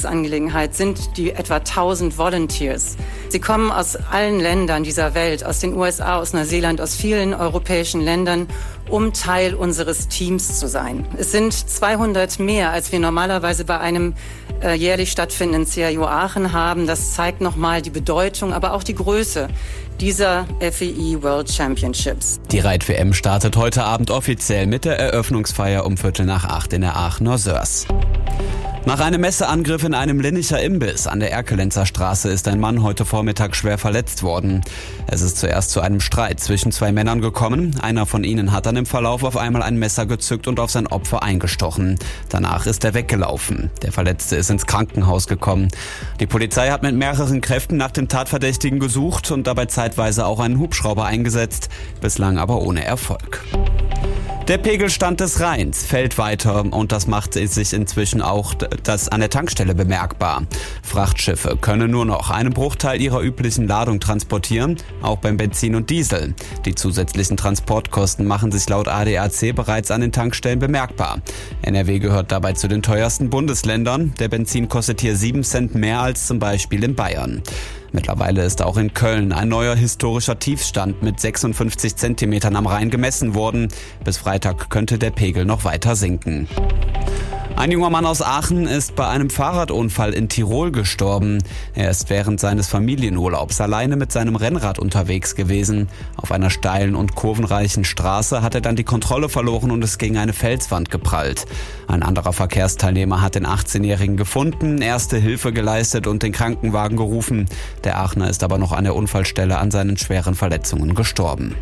Herzensangelegenheit sind die etwa 1000 Volunteers. Sie kommen aus allen Ländern dieser Welt, aus den USA, aus Neuseeland, aus vielen europäischen Ländern, um Teil unseres Teams zu sein. Es sind 200 mehr, als wir normalerweise bei einem jährlich stattfindenden CIO Aachen haben. Das zeigt nochmal die Bedeutung, aber auch die Größe dieser FEI World Championships. Die Reit-WM startet heute Abend offiziell mit der Eröffnungsfeier um 7:45 in der Aachener Sörs. Nach einem Messerangriff in einem Linnicher Imbiss an der Erkelenzer Straße ist ein Mann heute Vormittag schwer verletzt worden. Es ist zuerst zu einem Streit zwischen zwei Männern gekommen. Einer von ihnen hat dann im Verlauf auf einmal ein Messer gezückt und auf sein Opfer eingestochen. Danach ist er weggelaufen. Der Verletzte ist ins Krankenhaus gekommen. Die Polizei hat mit mehreren Kräften nach dem Tatverdächtigen gesucht und dabei zeitweise auch einen Hubschrauber eingesetzt, bislang aber ohne Erfolg. Der Pegelstand des Rheins fällt weiter und das macht sich inzwischen auch an der Tankstelle bemerkbar. Frachtschiffe können nur noch einen Bruchteil ihrer üblichen Ladung transportieren, auch beim Benzin und Diesel. Die zusätzlichen Transportkosten machen sich laut ADAC bereits an den Tankstellen bemerkbar. NRW gehört dabei zu den teuersten Bundesländern. Der Benzin kostet hier 7 Cent mehr als zum Beispiel in Bayern. Mittlerweile ist auch in Köln ein neuer historischer Tiefstand mit 56 Zentimetern am Rhein gemessen worden. Bis Freitag könnte der Pegel noch weiter sinken. Ein junger Mann aus Aachen ist bei einem Fahrradunfall in Tirol gestorben. Er ist während seines Familienurlaubs alleine mit seinem Rennrad unterwegs gewesen. Auf einer steilen und kurvenreichen Straße hat er dann die Kontrolle verloren und ist gegen eine Felswand geprallt. Ein anderer Verkehrsteilnehmer hat den 18-Jährigen gefunden, erste Hilfe geleistet und den Krankenwagen gerufen. Der Aachener ist aber noch an der Unfallstelle an seinen schweren Verletzungen gestorben.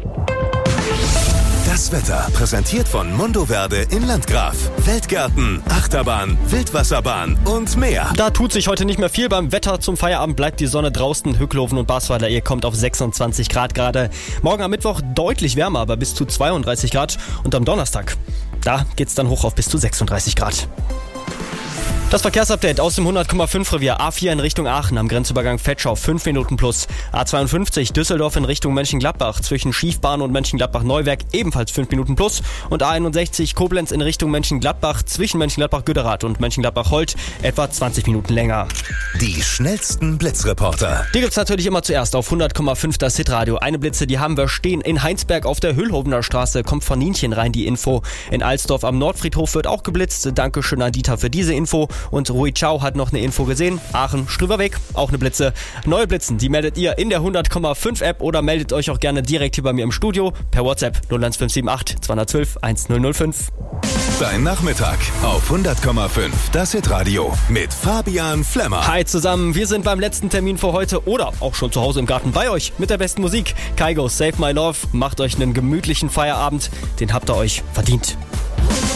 Das Wetter präsentiert von Mundoverde in Landgraf. Weltgärten, Achterbahn, Wildwasserbahn und mehr. Da tut sich heute nicht mehr viel beim Wetter. Zum Feierabend bleibt die Sonne draußen. Hückloven und Basweiler, ihr kommt auf 26 Grad gerade. Morgen am Mittwoch deutlich wärmer, aber bis zu 32 Grad. Und am Donnerstag, da geht's dann hoch auf bis zu 36 Grad. Das Verkehrsupdate aus dem 100,5 Revier. A4 in Richtung Aachen am Grenzübergang Vetschau 5 Minuten plus. A52 Düsseldorf in Richtung Mönchengladbach zwischen Schiefbahn und Mönchengladbach-Neuwerk ebenfalls 5 Minuten plus. Und A61 Koblenz in Richtung Mönchengladbach zwischen Mönchengladbach-Güderath und Mönchengladbach-Holt etwa 20 Minuten länger. Die schnellsten Blitzreporter. Die gibt's natürlich immer zuerst auf 100,5 das Hitradio. Eine Blitze, die haben wir stehen in Heinsberg auf der Hüllhovener Straße. Kommt von Nienchen rein die Info. In Alsdorf am Nordfriedhof wird auch geblitzt. Dankeschön an Dieter für diese Info. Und Rui Chao hat noch eine Info gesehen. Aachen, Strüverweg, auch eine Blitze. Neue Blitzen, die meldet ihr in der 100,5 App oder meldet euch auch gerne direkt hier bei mir im Studio per WhatsApp 01578 212 1005. Dein Nachmittag auf 100,5 das Hitradio mit Fabian Flemmer. Hi zusammen, wir sind beim letzten Termin für heute oder auch schon zu Hause im Garten bei euch mit der besten Musik. Kygo, Save My Love, macht euch einen gemütlichen Feierabend, den habt ihr euch verdient.